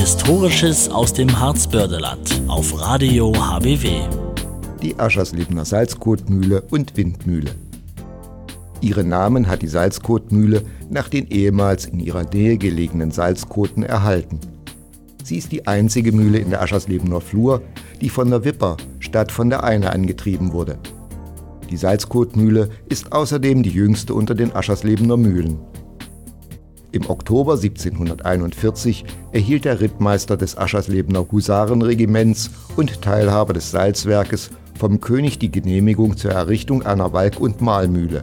Historisches aus dem Harzbördeland auf Radio HBW. Die Ascherslebner Salzkotmühle und Windmühle. Ihre Namen hat die Salzkotmühle nach den ehemals in ihrer Nähe gelegenen Salzkoten erhalten. Sie ist die einzige Mühle in der Ascherslebener Flur, die von der Wipper statt von der Eine angetrieben wurde. Die Salzkotmühle ist außerdem die jüngste unter den Ascherslebener Mühlen. Im Oktober 1741 erhielt der Rittmeister des Ascherslebener Husarenregiments und Teilhaber des Salzwerkes vom König die Genehmigung zur Errichtung einer Walk- und Mahlmühle.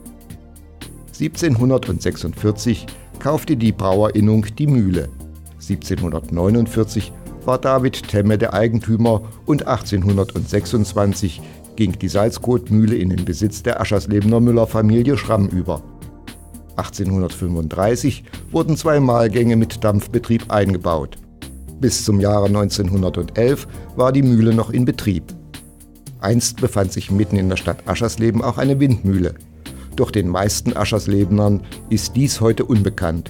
1746 kaufte die Brauerinnung die Mühle. 1749 war David Temme der Eigentümer und 1826 ging die Salzkotmühle in den Besitz der Ascherslebener Müllerfamilie Schramm über. 1835 wurden 2 Mahlgänge mit Dampfbetrieb eingebaut. Bis zum Jahre 1911 war die Mühle noch in Betrieb. Einst befand sich mitten in der Stadt Aschersleben auch eine Windmühle. Doch den meisten Ascherslebenern ist dies heute unbekannt.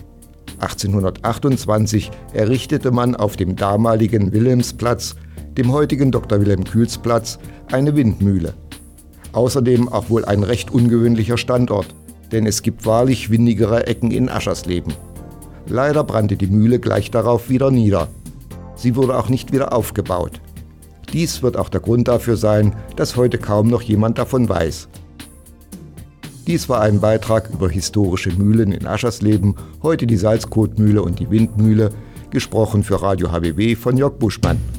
1828 errichtete man auf dem damaligen Wilhelmsplatz, dem heutigen Dr.-Wilhelm-Kühls-Platz, eine Windmühle. Außerdem auch wohl ein recht ungewöhnlicher Standort, denn es gibt wahrlich windigere Ecken in Aschersleben. Leider brannte die Mühle gleich darauf wieder nieder. Sie wurde auch nicht wieder aufgebaut. Dies wird auch der Grund dafür sein, dass heute kaum noch jemand davon weiß. Dies war ein Beitrag über historische Mühlen in Aschersleben, heute die Salzkotmühle und die Windmühle, gesprochen für Radio HBW von Jörg Buschmann.